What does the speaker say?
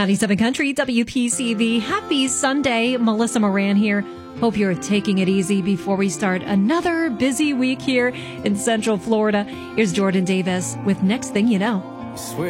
97 Country, WPCV. Happy Sunday. Melissa Moran here. Hope you're taking it easy before we start another busy week here in Central Florida. Here's Jordan Davis with Next Thing You Know.